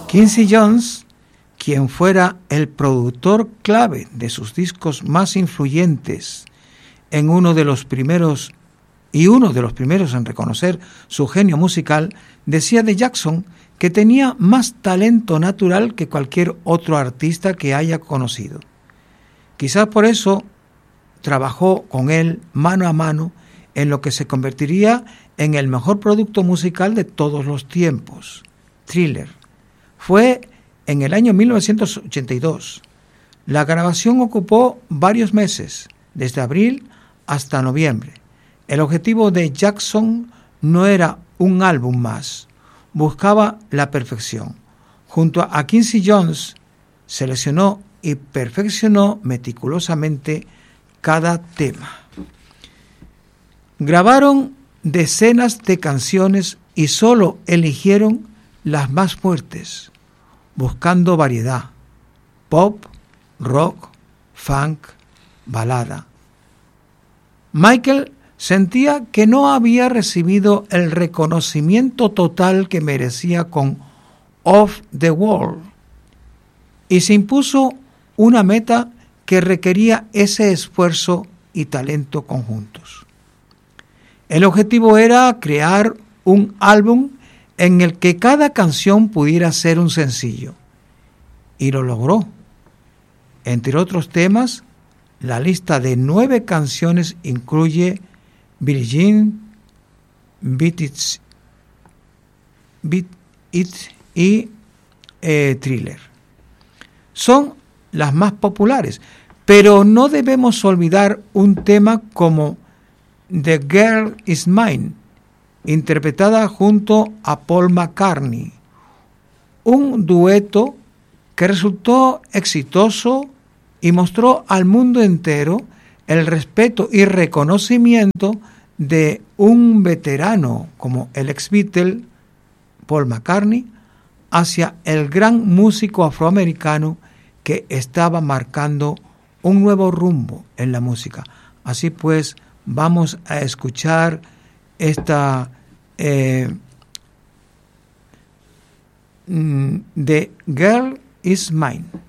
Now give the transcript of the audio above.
Quincy Jones, quien fuera el productor clave de sus discos más influyentes, uno de los primeros en reconocer su genio musical, decía de Jackson que tenía más talento natural que cualquier otro artista que haya conocido. Quizás por eso trabajó con él mano a mano en lo que se convertiría en el mejor producto musical de todos los tiempos, Thriller. Fue en el año 1982. La grabación ocupó varios meses, desde abril hasta noviembre. El objetivo de Jackson no era un álbum más, buscaba la perfección. Junto a Quincy Jones, seleccionó y perfeccionó meticulosamente cada tema. Grabaron decenas de canciones y solo eligieron las más fuertes, buscando variedad: pop, rock, funk, balada. Michael sentía que no había recibido el reconocimiento total que merecía con Off the Wall y se impuso una meta que requería ese esfuerzo y talento conjuntos. El objetivo era crear un álbum en el que cada canción pudiera ser un sencillo, y lo logró. Entre otros temas, la lista de 9 canciones incluye Billie Jean, Beat It y Thriller. Son las más populares, pero no debemos olvidar un tema como The Girl Is Mine, interpretada junto a Paul McCartney, un dueto que resultó exitoso y mostró al mundo entero el respeto y reconocimiento de un veterano como el ex Beatle Paul McCartney hacia el gran músico afroamericano que estaba marcando un nuevo rumbo en la música. Así pues, vamos a escuchar esta The Girl Is Mine.